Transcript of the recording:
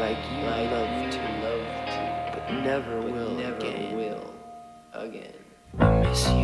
like you love to, but never will again. I miss you.